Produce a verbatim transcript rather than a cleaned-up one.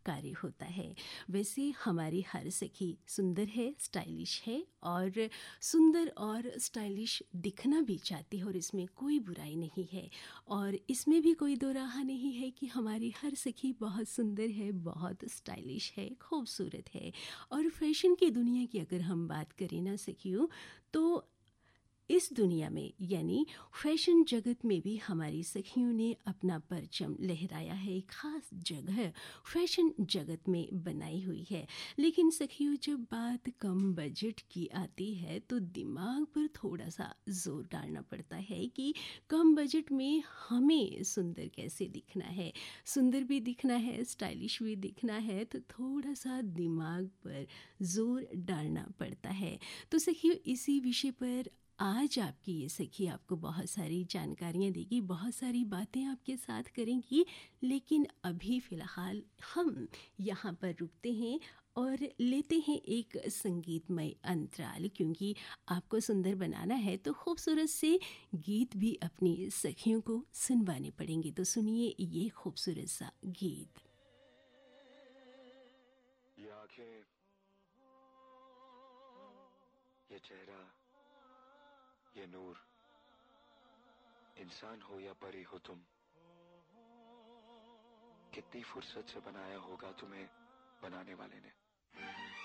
कार्य होता है। वैसे हमारी हर सखी सुंदर है, स्टाइलिश है और सुंदर और स्टाइलिश दिखना भी चाहती है और इसमें कोई बुराई नहीं है। और इसमें भी कोई दो राह नहीं है कि हमारी हर सखी बहुत सुंदर है, बहुत स्टाइलिश है, खूबसूरत है। और फैशन की दुनिया की अगर हम बात करें ना सखियों, तो इस दुनिया में यानी फैशन जगत में भी हमारी सखियों ने अपना परचम लहराया है, एक ख़ास जगह फैशन जगत में बनाई हुई है। लेकिन सखियों, जब बात कम बजट की आती है तो दिमाग पर थोड़ा सा जोर डालना पड़ता है कि कम बजट में हमें सुंदर कैसे दिखना है। सुंदर भी दिखना है, स्टाइलिश भी दिखना है, तो थोड़ा सा दिमाग पर जोर डालना पड़ता है। तो सखियों, इसी विषय पर आज आपकी ये सखी आपको बहुत सारी जानकारियाँ देगी, बहुत सारी बातें आपके साथ करेंगी। लेकिन अभी फ़िलहाल हम यहाँ पर रुकते हैं और लेते हैं एक संगीतमय अंतराल, क्योंकि आपको सुंदर बनाना है तो खूबसूरत से गीत भी अपनी सखियों को सुनवाने पड़ेंगे। तो सुनिए ये खूबसूरत सा गीत। ये आंखें, ये चेहरा, ये नूर, इंसान हो या परी हो तुम, कितनी फुर्सत से बनाया होगा तुम्हें बनाने वाले ने।